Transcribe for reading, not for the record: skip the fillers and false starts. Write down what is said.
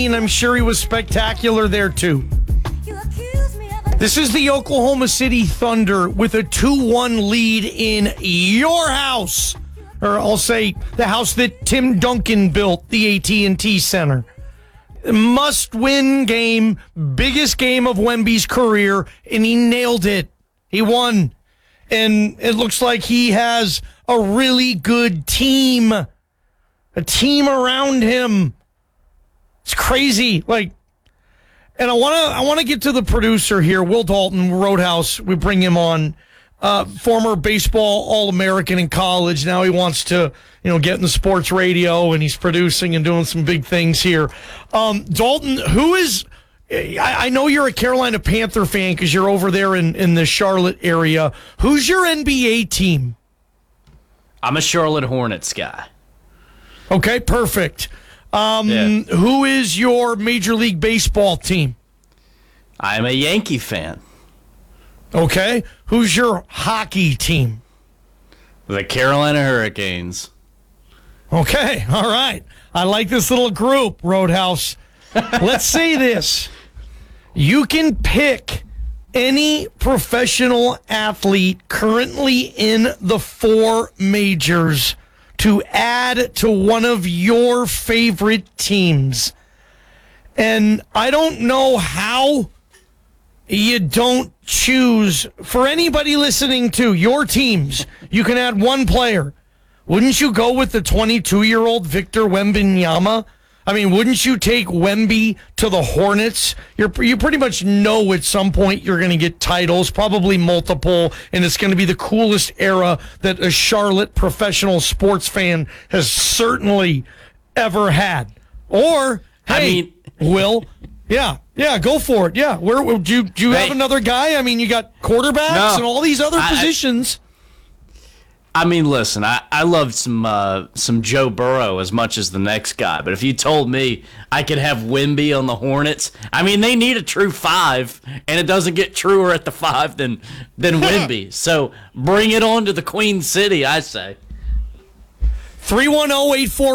and I'm sure he was spectacular there too. This is the Oklahoma City Thunder with a 2-1 lead in your house. Or I'll say the house that Tim Duncan built, the AT&T Center. Must-win game, biggest game of Wemby's career, and he nailed it. He won. And it looks like he has a really good team. A team around him. It's crazy. And I want to get to the producer here, Will Dalton, Roadhouse. We bring him on. Former baseball All-American in college. Now he wants to, get in the sports radio, and he's producing and doing some big things here. Dalton, who is? I know you're a Carolina Panther fan because you're over there in the Charlotte area. Who's your NBA team? I'm a Charlotte Hornets guy. Okay, perfect. Yeah. Who is your Major League Baseball team? I'm a Yankee fan. Okay. Who's your hockey team? The Carolina Hurricanes. Okay, all right. I like this little group, Roadhouse. Let's say this. You can pick any professional athlete currently in the 4 majors to add to one of your favorite teams. And I don't know how you don't choose, for anybody listening to your teams, you can add one player. Wouldn't you go with the 22-year-old Victor Wembanyama? I mean, wouldn't you take Wemby to the Hornets? You pretty much know at some point you're going to get titles, probably multiple, and it's going to be the coolest era that a Charlotte professional sports fan has certainly ever had. Or, hey, Will, yeah, go for it. Yeah, do you have another guy? I mean, you got quarterbacks and all these other positions. I mean, listen, I love some Joe Burrow as much as the next guy, but if you told me I could have Wemby on the Hornets, I mean, they need a true 5, and it doesn't get truer at the 5 than Wemby. So bring it on to the Queen City, I say. 310-84